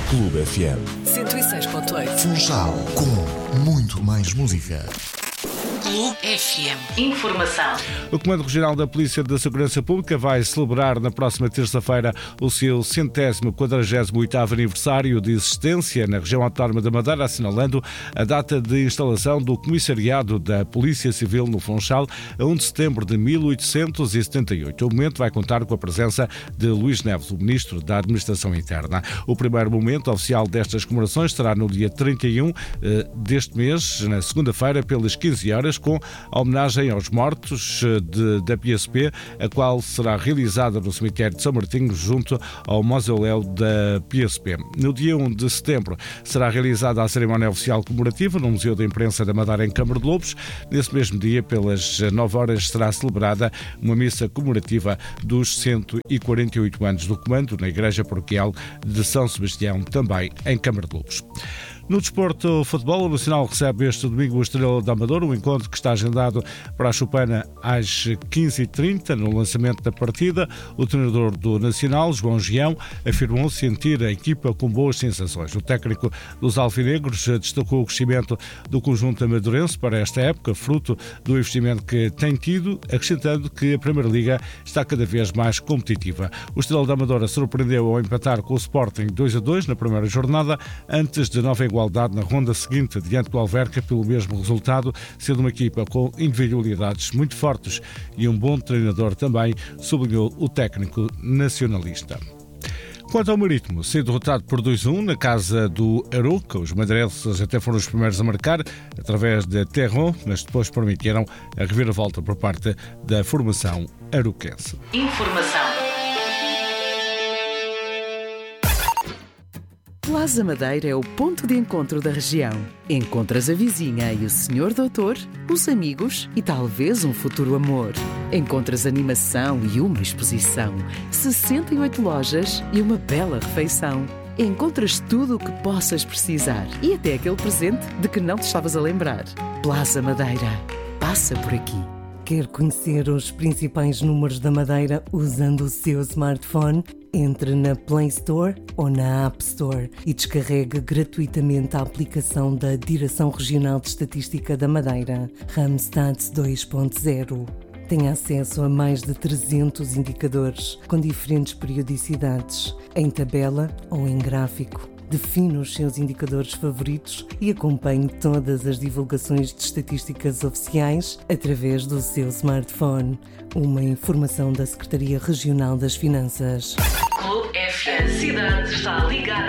Clube FM 106.8. Funchal, com muito mais música. Clube FM. Informação. O Comando Regional da Polícia da Segurança Pública vai celebrar na próxima terça-feira o seu 148º aniversário de existência na região autónoma da Madeira, assinalando a data de instalação do Comissariado da Polícia Civil no Funchal, a 1 de setembro de 1878. O momento vai contar com a presença de Luís Neves, o Ministro da Administração Interna. O primeiro momento oficial destas comemorações será no dia 31 deste mês, na segunda-feira, pelas 15 horas, com a homenagem aos mortos da PSP, a qual será realizada no cemitério de São Martinho, junto ao mausoléu da PSP. No dia 1 de setembro será realizada a cerimónia oficial comemorativa no Museu da Imprensa da Madeira, em Câmara de Lobos. Nesse mesmo dia, pelas 9 horas, será celebrada uma missa comemorativa dos 148 anos do Comando na Igreja Paroquial de São Sebastião, também em Câmara de Lobos. No desporto futebol, o Nacional recebe este domingo o Estrela da Amadora, um encontro que está agendado para a Chupana às 15h30. No lançamento da partida, o treinador do Nacional, João Gião, afirmou sentir a equipa com boas sensações. O técnico dos alvinegros destacou o crescimento do conjunto amadurense para esta época, fruto do investimento que tem tido, acrescentando que a Primeira Liga está cada vez mais competitiva. O Estrela da Amadora surpreendeu ao empatar com o Sporting 2-2 na primeira jornada, antes de nova igualdade na ronda seguinte, diante do Alverca, pelo mesmo resultado, sendo uma equipa com individualidades muito fortes e um bom treinador também, sublinhou o técnico nacionalista. Quanto ao Marítimo, ser derrotado por 2-1 na casa do Arouca, os madeirenses até foram os primeiros a marcar através de Terron, mas depois permitiram a reviravolta por parte da formação arouquense. Informação. Plaza Madeira é o ponto de encontro da região. Encontras a vizinha e o senhor doutor, os amigos e talvez um futuro amor. Encontras animação e uma exposição, 68 lojas e uma bela refeição. Encontras tudo o que possas precisar e até aquele presente de que não te estavas a lembrar. Plaza Madeira. Passa por aqui. Quer conhecer os principais números da Madeira usando o seu smartphone? Entre na Play Store ou na App Store e descarregue gratuitamente a aplicação da Direção Regional de Estatística da Madeira, Ramstats 2.0. Tem acesso a mais de 300 indicadores com diferentes periodicidades, em tabela ou em gráfico. Define os seus indicadores favoritos e acompanhe todas as divulgações de estatísticas oficiais através do seu smartphone. Uma informação da Secretaria Regional das Finanças. Clube FM. A cidade está ligada.